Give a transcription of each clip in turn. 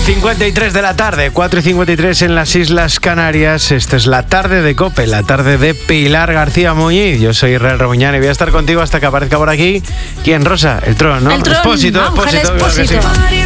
4:53 de la tarde, 4:53 en las Islas Canarias. Esta es la tarde de COPE, la tarde de Pilar García Muñiz. Yo soy Israel Robuñán y voy a estar contigo hasta que aparezca por aquí. ¿Quién, Rosa? El Tron, ¿no? El Tron, Expósito. Espósito. Claro que sí.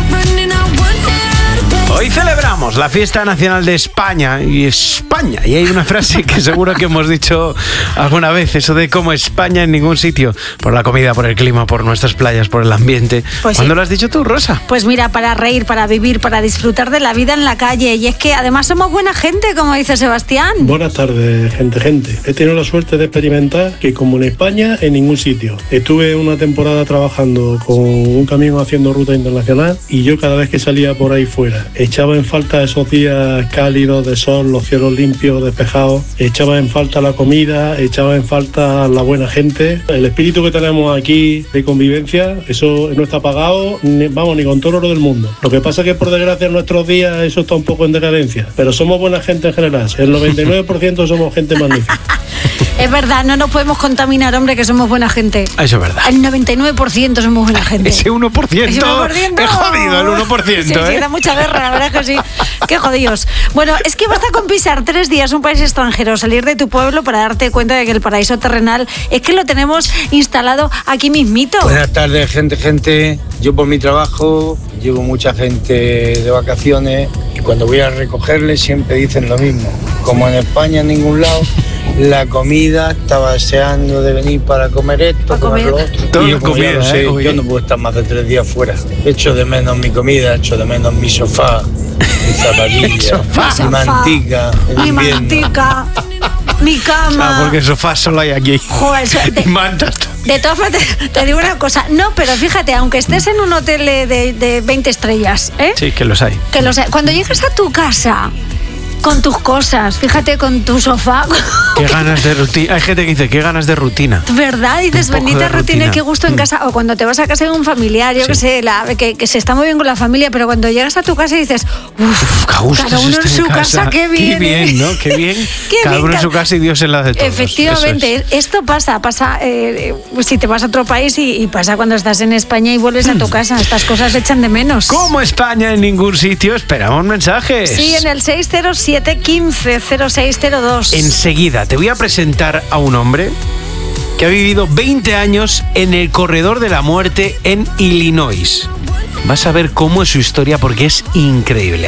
Hoy celebramos la fiesta nacional de España y hay una frase que seguro que hemos dicho alguna vez, eso de como España en ningún sitio, por la comida, por el clima, por nuestras playas, por el ambiente. Pues ¿Cuándo sí. lo has dicho tú, Rosa? Pues mira, para reír, para vivir, para disfrutar de la vida en la calle. Y es que además somos buena gente, como dice Sebastián. Buenas tardes, gente. He tenido la suerte de experimentar que como en España, en ningún sitio. Estuve una temporada trabajando con un camión haciendo ruta internacional y yo cada vez que salía por ahí fuera, echaba en falta esos días cálidos de sol, los cielos limpios, despejados, echaba en falta la comida, echaba en falta la buena gente. El espíritu que tenemos aquí de convivencia, eso no está pagado, ni con todo el oro del mundo. Lo que pasa es que por desgracia en nuestros días eso está un poco en decadencia, pero somos buena gente en general, el 99% somos gente magnífica. Es verdad, no nos podemos contaminar, hombre, que somos buena gente. Eso es verdad. El 99% somos buena gente. Ese 1%, Ese 1%. es jodido el 1%, Sí, ¿eh? sí, da mucha guerra, la verdad es que sí. Qué jodidos. Bueno, es que basta con pisar 3 días un país extranjero, salir de tu pueblo para darte cuenta de que el paraíso terrenal es que lo tenemos instalado aquí mismito. Buenas tardes, gente. Yo por mi trabajo llevo mucha gente de vacaciones y cuando voy a recogerles siempre dicen lo mismo. Como en España en ningún lado, la comida estaba deseando de venir para comer esto, Para comer lo comer. otro. Todo Y lo como ya comido, lo sé, Uy. yo no puedo estar más de 3 días fuera. Echo de menos mi comida, echo de menos mi sofá, mi zapatilla, sofá. mi mantica, en Mi invierno. mantica, mi cama. Ah, porque sofá solo hay aquí. Joder, Y mantas. de todas formas, te digo una cosa. No, pero fíjate, aunque estés en un hotel de 20 estrellas, ¿eh? Sí, que los hay. Que lo sé, cuando llegas a tu casa con tus cosas, fíjate, con tu sofá, Qué ganas de rutina. Hay gente que dice, qué ganas de rutina. ¿verdad? Dices, Un poco bendita de rutina y rutina. qué gusto en casa. O cuando te vas a casa de un familiar, yo Sí. que sé, que se está muy bien con la familia, pero cuando llegas a tu casa y dices, uff, Qué gusto cada es uno estar en su casa, qué bien. Qué bien, ¿no? Qué bien. Qué Cada bien, uno en su casa y Dios en la de todos. Efectivamente, Eso es. esto pasa si te vas a otro país y pasa cuando estás en España y vuelves a tu casa. Estas cosas se echan de menos. Como España en ningún sitio, esperamos mensajes. Sí, en el 607-150602. Enseguida te voy a presentar a un hombre que ha vivido 20 años en el corredor de la muerte en Illinois. Vas a ver cómo es su historia porque es increíble.